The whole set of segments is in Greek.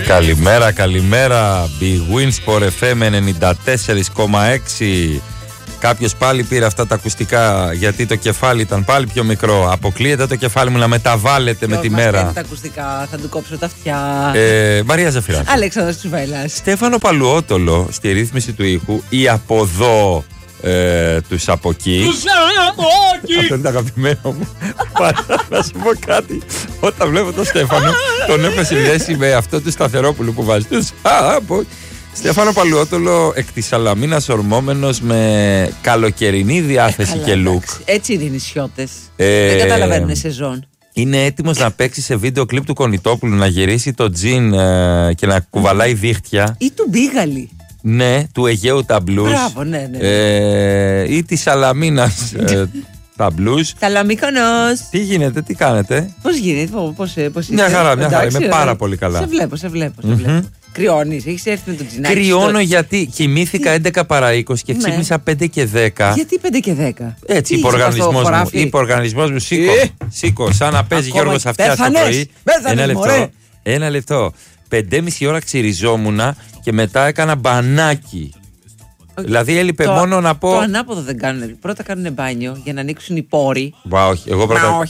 Καλημέρα, καλημέρα. Big Win Sport FM 94,6. Κάποιος πάλι πήρε αυτά τα ακουστικά γιατί το κεφάλι ήταν πάλι πιο μικρό. Αποκλείεται το κεφάλι μου να μεταβάλλεται με τη μέρα. Δεν τα ακουστικά, θα του κόψω τα αυτιά. Μαρία Ζαφυράκη. Αλέξανδρος Τσουβέλλας. Στέφανο Παλουότολο στη ρύθμιση του ήχου. Ή από εδώ τους από εκεί. Τους από εκεί. Αυτό είναι το αγαπημένο μου. Να σου πω κάτι. Όταν βλέπω τον Στέφανο, τον έχω συνδέσει με αυτό του Σταθερόπουλου που βάζει. Τους από. Στέφανο Παλουότολο, εκ της Σαλαμίνας ορμόμενος με καλοκαιρινή διάθεση και look. Έτσι είναι οι νησιώτες. Δεν καταλαβαίνουν σεζόν. Είναι έτοιμος να παίξει σε βίντεο κλιπ του Κονιτόπουλου, να γυρίσει το τζιν και να κουβαλάει δίχτυα. Ή του Μπίγαλη. Ναι, του Αιγαίου τα μπλουζ. Μπράβο, ναι. Ή της Σαλαμίνας τα μπλουζ. Σαλαμίκονος. Τι γίνεται, τι κάνετε? Πώς γίνεται, πώς είσαι? Μια χαρά, είμαι πάρα πολύ καλά. Σε βλέπω. Κρυώνεις, έχεις έρθει με το τζινάκι. Κρυώνω γιατί κοιμήθηκα 11 παρά 20 και ξύπνησα 5 και 10. Γιατί 5 και 10? Έτσι, υποοργανισμός μου, σήκω, σαν να παίζει Γιώργος Αυτιάς το πρωί. Ένα λεπτό. 5,5 ώρα ξυριζόμουνα και μετά έκανα μπανάκι. Δηλαδή έλειπε μόνο να πω. Το ανάποδο δεν κάνουν. Πρώτα κάνουν μπάνιο για να ανοίξουν οι πόροι. Όχι, εγώ πρώτα.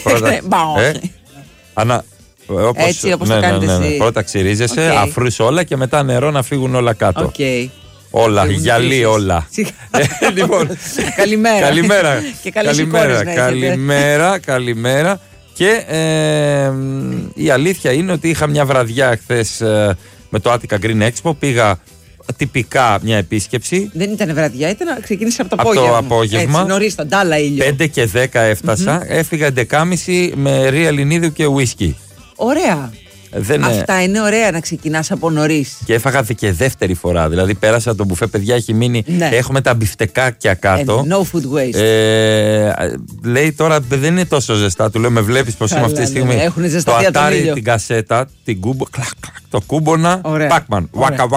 Έτσι όπως το κάνετε εσύ. Πρώτα ξυρίζεσαι, αφρούς όλα και μετά νερό να φύγουν όλα κάτω. Όλα, γυαλί όλα. Λοιπόν, καλημέρα. Και καλές εικόνες να έχετε. Καλημέρα. Και η αλήθεια είναι ότι είχα μια βραδιά χθες με το Attica Green Expo. Πήγα τυπικά μια επίσκεψη. Δεν ήταν βραδιά, ξεκίνησε από το απόγευμα. Έτσι, νωρίς, τον τάλα ήλιο. 5 και 10 έφτασα. Έφυγα 11.30 με ρία Ελληνίδου και ουίσκι. Ωραία. Αυτά είναι ωραία να ξεκινάς από νωρίς. Και έφαγα και δεύτερη φορά. Δηλαδή πέρασα το μπουφέ, παιδιά, έχει μείνει. Ναι. Έχουμε τα μπιφτεκάκια κάτω. No food waste. Λέει τώρα δεν είναι τόσο ζεστά. Του λέω, με βλέπεις πως είμαι αυτή τη στιγμή. Έχουν το ατάρι, την κασέτα, το κούμπονα. Πάκμαν. Waka.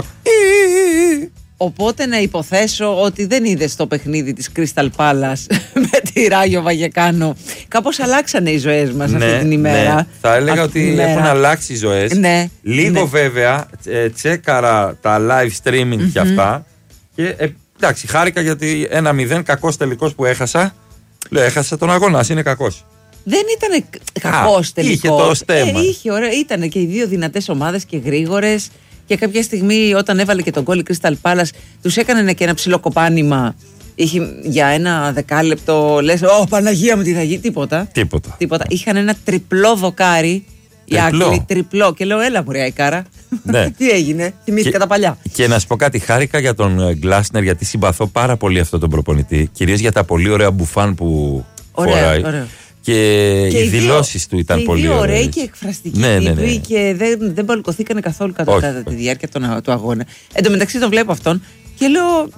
Οπότε να υποθέσω ότι δεν είδες το παιχνίδι της Crystal Palace με τη Ράγιο Βαγεκάνο. Κάπως αλλάξανε οι ζωές μας αυτή την ημέρα. Ναι. Θα έλεγα ότι έχουν αλλάξει οι ζωές. Ναι. Λίγο βέβαια τσέκαρα τα live streaming και αυτά. Και εντάξει, χάρηκα γιατί 1-0 κακός τελικός που έχασα. Λέω, έχασα τον αγώνα, είναι κακός. Δεν ήταν κακός τελικός. Είχε το στέμμα. Ήταν και οι δύο δυνατές ομάδες και γρήγορες. Και κάποια στιγμή όταν έβαλε και τον γκολ η Crystal Palace, τους έκανε και ένα ψηλό κοπάνημα. Είχε για ένα δεκάλεπτο, λες, Παναγία μου τι θα γίνει, τίποτα. Είχαν ένα τριπλό δοκάρι, οι Άγγλοι, τριπλό. Και λέω, έλα μωρέ Αϊκάρα, ναι. Τι έγινε, θυμήθηκα τα παλιά. Και να σου πω κάτι, χάρηκα για τον Γκλάσνερ, γιατί συμπαθώ πάρα πολύ αυτόν τον προπονητή, κυρίως για τα πολύ ωραία μπουφάν που φοράει. Ωραία. Και οι δηλώσεις του ήταν πολύ ωραίες. Ωραίοι και εκφραστικοί τύποι και δεν παλουκωθήκανε καθόλου κατά τη διάρκεια του αγώνα. Εν τω μεταξύ τον βλέπω αυτόν και λέω,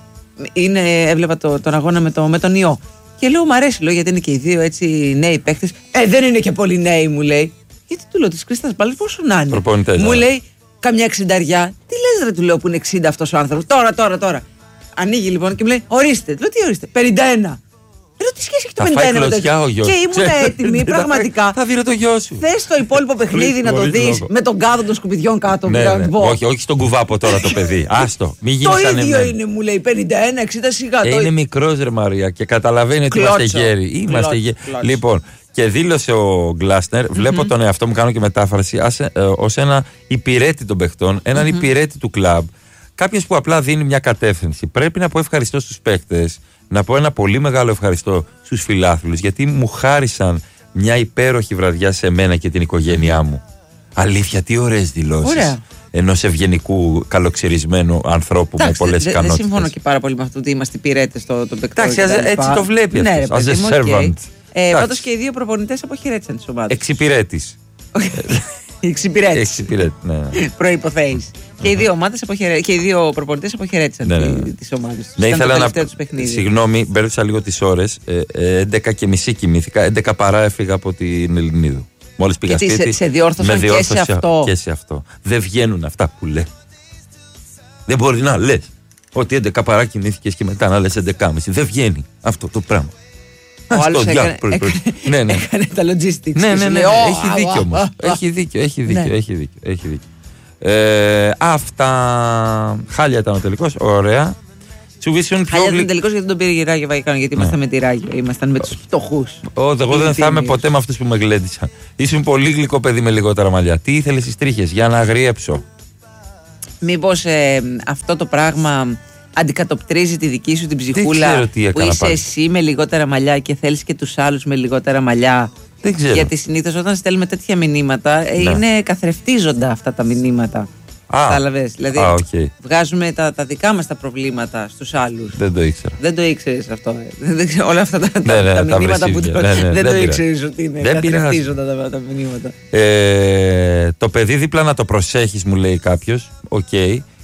έβλεπα τον αγώνα με τον ιό. Και λέω, μ' αρέσει, γιατί είναι και οι δύο έτσι νέοι παίχτες. Δεν είναι και πολύ νέοι, μου λέει. Γιατί του λέω, της Crystal Palace πόσο να είναι. Μου λέει, καμιά 60. Τι λες ρε, του λέω, που είναι 60 αυτός ο άνθρωπος. Τώρα. Ανοίγει λοιπόν και μου λέει, ορίστε. Λέω, τι ορίστε, 51. Λέω, τι σχέση έχει το 51 με το και ήμουν έτοιμη, πραγματικά. Θα δει το γιο σου. Θες το υπόλοιπο παιχνίδι να το δεις με τον κάδο των σκουπιδιών κάτω. Όχι στον κουβάπο τώρα το παιδί. Άστο, μην γίνει σαν εμένα. Το ίδιο είναι, μου λέει, 51-60 σιγά. Είναι μικρός ρε Μαρία και καταλαβαίνει ότι είμαστε γέροι. Λοιπόν, και δήλωσε ο Γκλάσνερ, βλέπω τον εαυτό μου, κάνω και μετάφραση, ως ένα υπηρέτη των παιχτών, έναν υπηρέτη του κλαμπ. Κάποιος που απλά δίνει μια κατεύθυνση. Πρέπει να πω ευχαριστώ στους παίκτες, να πω ένα πολύ μεγάλο ευχαριστώ στους φιλάθλους, γιατί μου χάρισαν μια υπέροχη βραδιά σε μένα και την οικογένειά μου. Αλήθεια, τι ωραίες δηλώσεις ενός ευγενικού, καλοξυρισμένου ανθρώπου με πολλές ικανότητες. Δεν συμφωνώ και πάρα πολύ με αυτό ότι είμαστε υπηρέτες των παικτών. Εντάξει, έτσι το βλέπει αυτός. As a servant. Πάντως και οι δύο προπονητές αποχαιρέτησαν τις ομάδες. Εξυπηρέτης. Εξυπηρέτηση. Ναι. Προϋποθέσεις. Και οι δύο ομάδες και οι δύο προπονητές αποχαιρέτησαν τις ομάδες τους. Ναι, ήθελα να. Συγγνώμη, μπέρδεψα λίγο τις ώρες. 11:30 κοιμήθηκα. 11 παρά έφυγα από την Ελληνίδου. Μόλις πήγα σπίτι. Σε διόρθωσαν και σε αυτό. Δεν βγαίνουν αυτά που λέει. Δεν μπορεί να λες ότι 11 παρά κοιμήθηκες και μετά να λες 11:30. Δεν βγαίνει αυτό το πράγμα. Ο άλλος έκανε τα logistics. Ναι, έχει δίκιο όμως. Έχει δίκιο. Αυτά. Χάλια ήταν ο τελικός. Ωραία. Χάλια ήταν τελικός γιατί τον πήρε η Ράγιο Βαγικάνο. Γιατί ήμασταν με τη Ράγιο. Ήμασταν με τους φτωχούς. Εγώ δεν θα είμαι ποτέ με αυτούς που με γλέντισαν. Ήσουν πολύ γλυκό παιδί με λιγότερα μαλλιά. Τι ήθελες στις τρίχες? Για να αγριέψω. Μήπως αυτό το πράγμα αντικατοπτρίζει τη δική σου την ψυχούλα που είσαι εσύ με λιγότερα μαλλιά και θέλεις και τους άλλους με λιγότερα μαλλιά? Δεν ξέρω. Γιατί συνήθως όταν στέλνουμε τέτοια μηνύματα είναι καθρεφτίζοντα αυτά τα μηνύματα. Κατάλαβες. Δηλαδή βγάζουμε τα δικά μας τα προβλήματα στους άλλους. Δεν το ήξερα. Δεν το ήξερες αυτό. Όλα αυτά τα μηνύματα που δεν το ήξερες ότι είναι καθρεφτίζοντα τα μηνύματα. Το παιδί δίπλα να το προσέχεις, μου λέει κάποιος. Οκ.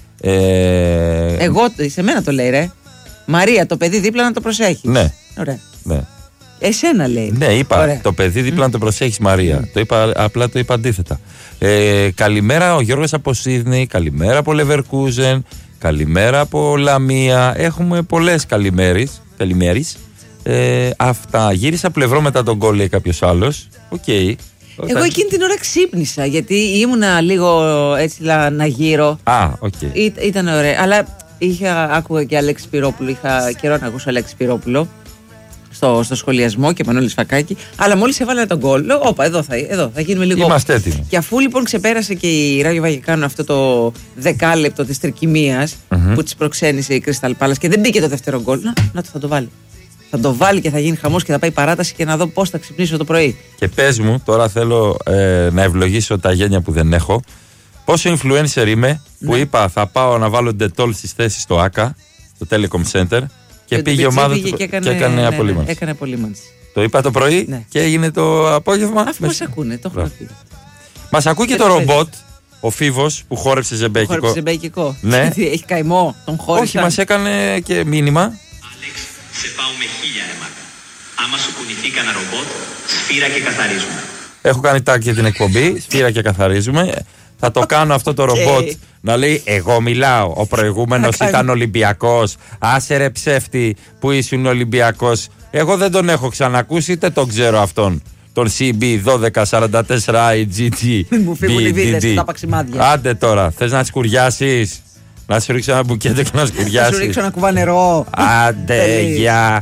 Εγώ, σε μένα το λέει, ρε. Μαρία, το παιδί δίπλα να το προσέχεις. Ναι. Ωραία. Ναι. Εσένα λέει. Ναι, είπα. Ωραία. Το παιδί δίπλα να το προσέχεις, Μαρία. Απλά το είπα αντίθετα. Καλημέρα ο Γιώργος από Σίδνεϊ. Καλημέρα από Λεβερκούζεν. Καλημέρα από Λαμία. Έχουμε πολλές καλημέρες. Αυτά. Γύρισα πλευρό μετά τον γκολ, λέει κάποιος άλλος. Οκ. Εγώ εκείνη την ώρα ξύπνησα γιατί ήμουνα λίγο έτσι να γύρω. Ήταν ωραία. Αλλά άκουγα και Αλέξη Σπυρόπουλο. Είχα καιρό να ακούσω Αλέξη Σπυρόπουλο στο σχολιασμό και Μανώλη Σφακάκη. Αλλά μόλις έβαλε τον γκολ, λέω: όπα, εδώ θα γίνουμε λίγο. Είμαστε έτοιμοι. Και αφού λοιπόν ξεπέρασε και η Ράγιο Βαγικάνο αυτό το δεκάλεπτο της τρικυμίας που της προξένησε η Crystal Palace και δεν μπήκε το δεύτερο γκολ, θα το βάλει. Θα το βάλει και θα γίνει χαμός και θα πάει παράταση και να δω πώς θα ξυπνήσω το πρωί. Και πες μου, τώρα θέλω να ευλογήσω τα γένια που δεν έχω. Πόσο influencer είμαι που είπα θα πάω να βάλω ντετόλ στις θέσεις στο ΑΚΑ, στο Telecom Center, και πήγε η ομάδα του και έκανε απολύμανση. Έκανε απολύμανση. Το είπα το πρωί και έγινε το απόγευμα. Αφού μας ακούνε, το έχουμε πει. Μας ακούει και το ρομπότ, ο Φίβος που χόρεψε ζεμπέκικο. Χόρεψε ζεμπέκικο. Ναι. Έχει καημό, τον χώρισαν. Όχι, μας έκανε και μήνυμα. Άλεξ, σε πάω με 1000 ρεμάκα. Άμα σου κουνηθεί κανένα ρομπότ, σφύρα και καθαρίζουμε. Έχω κάνει τάκ για την εκπομπή, σφύρα και καθαρίζουμε. Θα το κάνω αυτό το ρομπότ να λέει: εγώ μιλάω. Ο προηγούμενος ήταν Ολυμπιακός. Άσε ρε ψεύτη που ήσουν Ολυμπιακός. Εγώ δεν τον έχω ξανακούσει, είτε τον ξέρω αυτόν. Τον CB1244IGT. Μου φύγουν οι βίδες, τα παξιμάδια. Άντε τώρα, θες να σκουριάσεις? Να σου ρίξω ένα μπουκέτο και να σκουριάσεις? Να σου ρίξω ένα κουβά νερό. Άντε, γεια.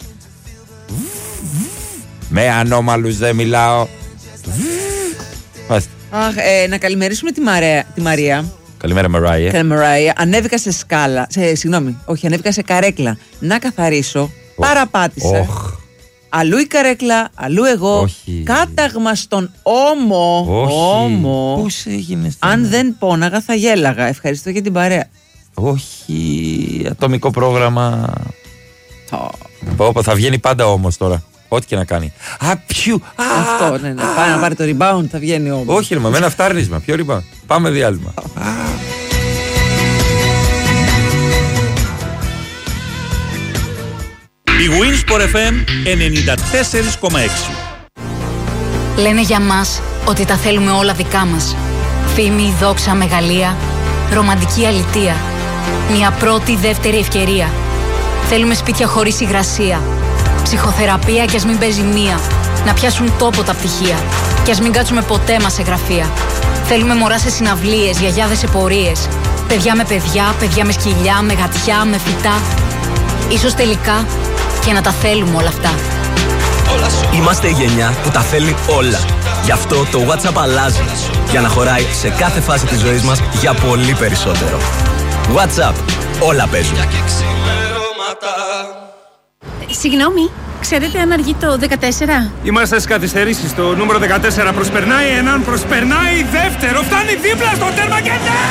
Με ανώμαλους δεν μιλάω. Να καλημερίσουμε τη Μαρία. Καλημέρα, Μαρία. Ανέβηκα σε σκάλα. Ανέβηκα σε καρέκλα. Να καθαρίσω. Παραπάτησα. Αλλού η καρέκλα, αλλού εγώ. Κάταγμα στον ώμο. Πώς έγινες? Αν δεν πόναγα, θα γέλαγα. Ευχαριστώ για την παρέα. Όχι. Ατομικό πρόγραμμα. Θα βγαίνει πάντα όμως τώρα. Ό,τι και να κάνει. Απιού! Αυτό, ναι. Πάει να πάρει το rebound, θα βγαίνει όμως. Όχι, με ένα φτάρνισμα. Ποιο rebound? Πάμε διάλειμμα. Η Winsport FM 94,6. Λένε για μας ότι τα θέλουμε όλα δικά μας. Φήμη, δόξα, μεγαλεία, ρομαντική αλητεία. Μια πρώτη, δεύτερη ευκαιρία. Θέλουμε σπίτια χωρίς υγρασία. Ψυχοθεραπεία κι ας μην παίζει μία. Να πιάσουν τόπο τα πτυχία. Κι ας μην κάτσουμε ποτέ μας σε γραφεία. Θέλουμε μωρά σε συναυλίες, γιαγιάδες σε πορείες. Παιδιά με παιδιά, παιδιά με σκυλιά, με γατιά, με φυτά. Ίσως τελικά και να τα θέλουμε όλα αυτά. Είμαστε η γενιά που τα θέλει όλα. Γι' αυτό το WhatsApp αλλάζει. Για να χωράει σε κάθε φάση της ζωής μας για πολύ περισσότερο. WhatsApp. Όλα παίζουν. Συγγνώμη, ξέρετε αν αργεί το 14? Είμαστε στις καθυστερήσεις. Το νούμερο 14 προσπερνάει έναν, προσπερνάει δεύτερο. Φτάνει δίπλα στο τέρμα και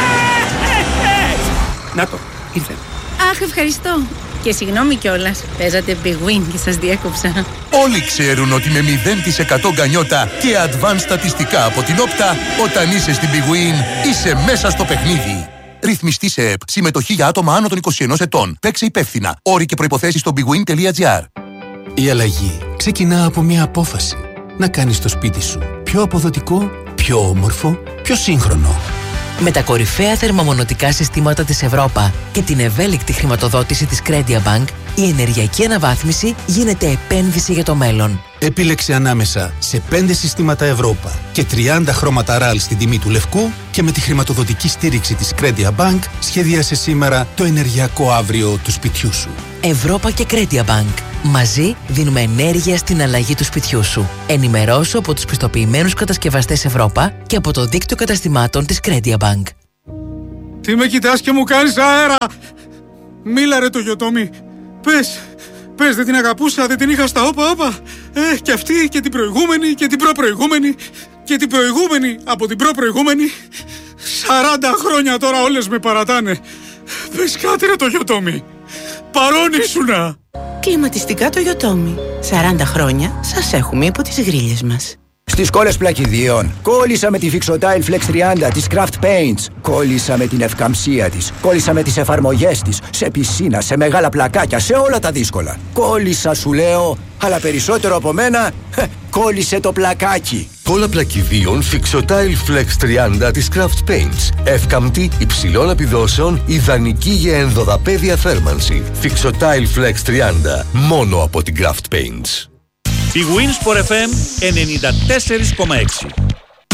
να το, ήρθε. Αχ, ευχαριστώ. Και συγγνώμη κιόλας, παίζατε Big Win και σας διέκοψα. Όλοι ξέρουν ότι με 0% γκανιότα και advanced στατιστικά από την Όπτα, όταν είσαι στην Big Win, είσαι μέσα στο παιχνίδι. Ρυθμιστή σε ΕΠ. Συμμετοχή για άτομα άνω των 21 ετών. Παίξε υπεύθυνα. Όροι και προϋποθέσεις στο bigwin.gr. Η αλλαγή ξεκινά από μια απόφαση. Να κάνεις το σπίτι σου πιο αποδοτικό, πιο όμορφο, πιο σύγχρονο. Με τα κορυφαία θερμομονωτικά συστήματα της Ευρώπα και την ευέλικτη χρηματοδότηση της Crediabank, Η ενεργειακή αναβάθμιση γίνεται επένδυση για το μέλλον. Επίλεξε ανάμεσα σε 5 συστήματα Ευρώπα και 30 χρώματα RAL στην τιμή του λευκού και με τη χρηματοδοτική στήριξη της Credia Bank σχεδίασε σήμερα το ενεργειακό αύριο του σπιτιού σου. Ευρώπα και Credia Bank. Μαζί δίνουμε ενέργεια στην αλλαγή του σπιτιού σου. Ενημερώσου από τους πιστοποιημένους κατασκευαστές Ευρώπα και από το δίκτυο καταστημάτων της Credia Bank. Τι με κοιτάς και μου κάνεις αέρα! Μίλα ρε το Γιωτόμι. Πες, δεν την αγαπούσα, δεν την είχα στα όπα. Και αυτή και την προηγούμενη και την προπροηγούμενη και την προηγούμενη από την προπροηγούμενη. 40 χρόνια τώρα όλες με παρατάνε. Πες κάτι ρε το Γιωτόμι. Παρόν ήσουνα. Κλιματιστικά το Γιωτόμι. 40 χρόνια σας έχουμε υπό τις γρίλες μας. Στις κόλλες πλακιδίων, κόλλησα με τη Fixotile Flex 30 της Craft Paints. Κόλλησα με την ευκαμψία της. Κόλλησα με τις εφαρμογές της. Σε πισίνα, σε μεγάλα πλακάκια, σε όλα τα δύσκολα. Κόλλησα σου λέω, αλλά περισσότερο από μένα, κόλλησε το πλακάκι. Κόλλα πλακιδίων Fixotile Flex 30 της Craft Paints. Εύκαμπτη, υψηλών επιδόσεων, ιδανική για ενδοδαπέδια θέρμανση. Fixotile Flex 30, μόνο από την Craft Paints. Η Winsport FM 94,6.